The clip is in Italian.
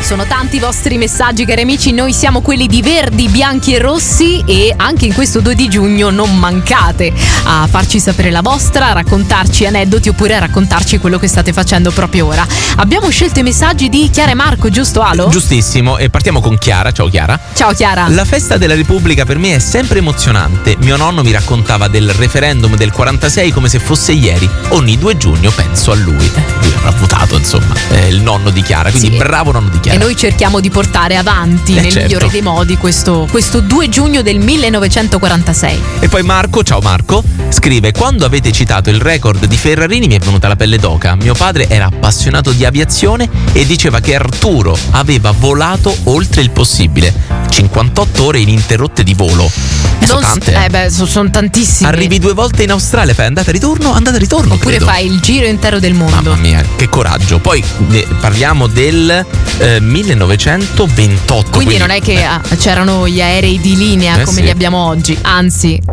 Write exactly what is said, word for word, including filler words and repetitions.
Sono tanti i vostri messaggi, cari amici. Noi siamo quelli di Verdi, Bianchi e Rossi, e anche in questo due di giugno non mancate a farci sapere la vostra, a raccontarci aneddoti oppure a raccontarci quello che state facendo proprio ora. Abbiamo scelto i messaggi di Chiara e Marco, giusto Alo? Giustissimo, e partiamo con Chiara. Ciao Chiara. Ciao Chiara. La festa della Repubblica per me è sempre emozionante. Mio nonno mi raccontava del referendum del quarantasei come se fosse ieri. Ogni due giugno penso a lui. Eh, lui avrà votato, insomma, eh, il nonno di Chiara, quindi Sì. bravo nonno di Chiara. E noi cerchiamo di portare avanti Eh, nel certo. migliore dei modi questo, questo due giugno del millenovecentoquarantasei. E poi Marco, ciao Marco, scrive: quando avete citato il record di Ferrarini mi è venuta la pelle d'oca. Mio padre era appassionato di aviazione e diceva che Arturo aveva volato oltre il possibile. cinquantotto ore ininterrotte di volo. E sono Non s- tante. eh. Eh beh, so- sono tantissimi. Arrivi due volte in Australia, fai andata e ritorno, andata e ritorno. Oppure credo. fai il giro intero del mondo. Mamma mia, che coraggio. Poi eh, parliamo del eh, millenovecentoventotto. Quindi non è che eh, ah, c'erano gli aerei di linea Eh, come sì. li abbiamo oggi, anzi